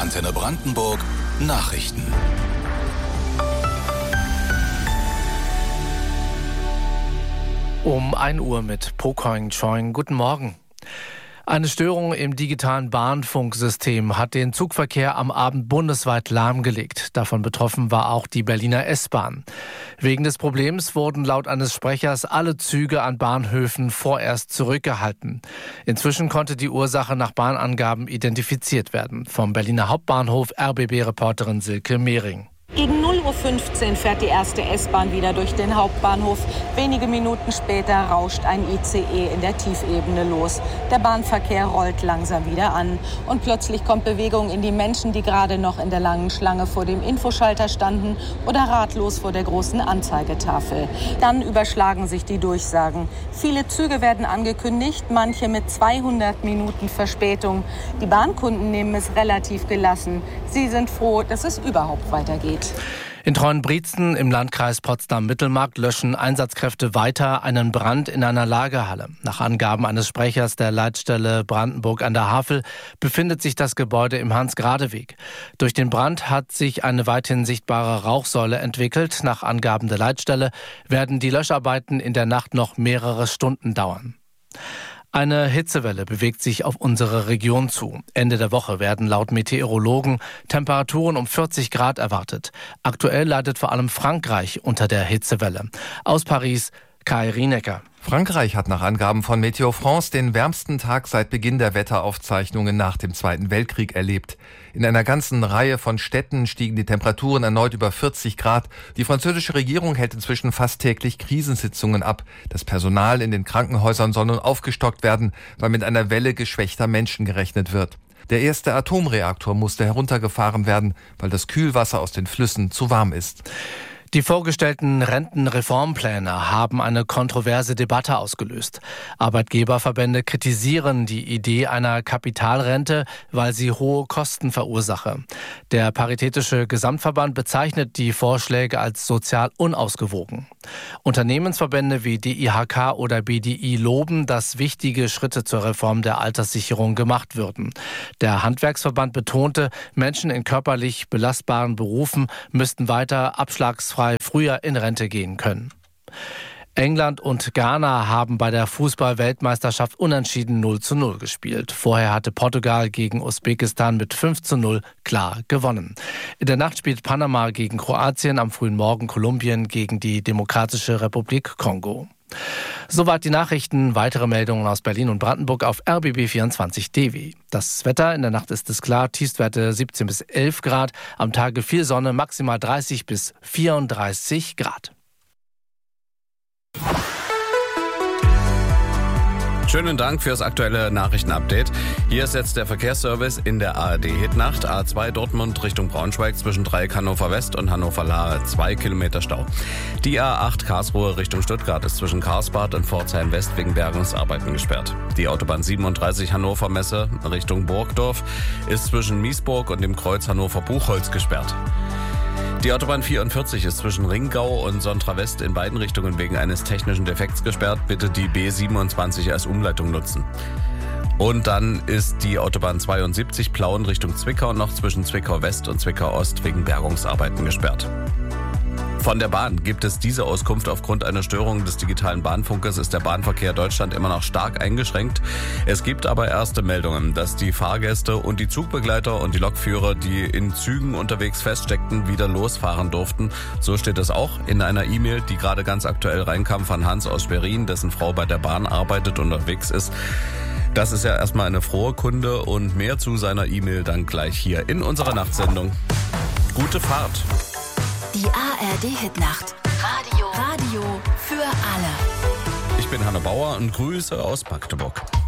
Antenne Brandenburg Nachrichten. Um 1 Uhr mit Pokoing Choing. Guten Morgen. Eine Störung im digitalen Bahnfunksystem hat den Zugverkehr am Abend bundesweit lahmgelegt. Davon betroffen war auch die Berliner S-Bahn. Wegen des Problems wurden laut eines Sprechers alle Züge an Bahnhöfen vorerst zurückgehalten. Inzwischen konnte die Ursache nach Bahnangaben identifiziert werden. Vom Berliner Hauptbahnhof RBB-Reporterin Silke Mehring. Gegen 0:15 Uhr fährt die erste S-Bahn wieder durch den Hauptbahnhof. Wenige Minuten später rauscht ein ICE in der Tiefebene los. Der Bahnverkehr rollt langsam wieder an. Und plötzlich kommt Bewegung in die Menschen, die gerade noch in der langen Schlange vor dem Infoschalter standen oder ratlos vor der großen Anzeigetafel. Dann überschlagen sich die Durchsagen. Viele Züge werden angekündigt, manche mit 200 Minuten Verspätung. Die Bahnkunden nehmen es relativ gelassen. Sie sind froh, dass es überhaupt weitergeht. In Treuenbrietzen im Landkreis Potsdam-Mittelmark löschen Einsatzkräfte weiter einen Brand in einer Lagerhalle. Nach Angaben eines Sprechers der Leitstelle Brandenburg an der Havel befindet sich das Gebäude im Hans-Grade-Weg. Durch den Brand hat sich eine weithin sichtbare Rauchsäule entwickelt. Nach Angaben der Leitstelle werden die Löscharbeiten in der Nacht noch mehrere Stunden dauern. Eine Hitzewelle bewegt sich auf unsere Region zu. Ende der Woche werden laut Meteorologen Temperaturen um 40 Grad erwartet. Aktuell leidet vor allem Frankreich unter der Hitzewelle. Aus Paris, Kai Rienecker. Frankreich hat nach Angaben von Météo France den wärmsten Tag seit Beginn der Wetteraufzeichnungen nach dem Zweiten Weltkrieg erlebt. In einer ganzen Reihe von Städten stiegen die Temperaturen erneut über 40 Grad. Die französische Regierung hält inzwischen fast täglich Krisensitzungen ab. Das Personal in den Krankenhäusern soll nun aufgestockt werden, weil mit einer Welle geschwächter Menschen gerechnet wird. Der erste Atomreaktor musste heruntergefahren werden, weil das Kühlwasser aus den Flüssen zu warm ist. Die vorgestellten Rentenreformpläne haben eine kontroverse Debatte ausgelöst. Arbeitgeberverbände kritisieren die Idee einer Kapitalrente, weil sie hohe Kosten verursache. Der Paritätische Gesamtverband bezeichnet die Vorschläge als sozial unausgewogen. Unternehmensverbände wie DIHK oder BDI loben, dass wichtige Schritte zur Reform der Alterssicherung gemacht würden. Der Handwerksverband betonte, Menschen in körperlich belastbaren Berufen müssten weiter abschlagsfrei früher in Rente gehen können. England und Ghana haben bei der Fußball-Weltmeisterschaft unentschieden 0:0 gespielt. Vorher hatte Portugal gegen Usbekistan mit 5:0 klar gewonnen. In der Nacht spielt Panama gegen Kroatien, am frühen Morgen Kolumbien gegen die Demokratische Republik Kongo. Soweit die Nachrichten. Weitere Meldungen aus Berlin und Brandenburg auf RBB24DW. Das Wetter: in der Nacht ist es klar, Tiefstwerte 17 bis 11 Grad, am Tage viel Sonne, maximal 30 bis 34 Grad. Schönen Dank fürs aktuelle Nachrichtenupdate. Hier ist jetzt der Verkehrsservice in der ARD-Hitnacht. A2 Dortmund Richtung Braunschweig zwischen Dreieck Hannover West und Hannover Lahe 2 Kilometer Stau. Die A8 Karlsruhe Richtung Stuttgart ist zwischen Karlsbad und Pforzheim West wegen Bergungsarbeiten gesperrt. Die Autobahn 37 Hannover Messe Richtung Burgdorf ist zwischen Miesburg und dem Kreuz Hannover Buchholz gesperrt. Die Autobahn 44 ist zwischen Ringgau und Sontra West in beiden Richtungen wegen eines technischen Defekts gesperrt. Bitte die B27 als Umleitung nutzen. Und dann ist die Autobahn 72 Plauen Richtung Zwickau noch zwischen Zwickau West und Zwickau Ost wegen Bergungsarbeiten gesperrt. Von der Bahn gibt es diese Auskunft: Aufgrund einer Störung des digitalen Bahnfunkes ist der Bahnverkehr Deutschland immer noch stark eingeschränkt. Es gibt aber erste Meldungen, dass die Fahrgäste und die Zugbegleiter und die Lokführer, die in Zügen unterwegs feststeckten, wieder losfahren durften. So steht es auch in einer E-Mail, die gerade ganz aktuell reinkam von Hans aus Schwerin, dessen Frau bei der Bahn arbeitet und unterwegs ist. Das ist ja erstmal eine frohe Kunde, und mehr zu seiner E-Mail dann gleich hier in unserer Nachtsendung. Gute Fahrt! Die ARD-Hitnacht. Radio für alle. Ich bin Hanne Bauer und Grüße aus Magdeburg.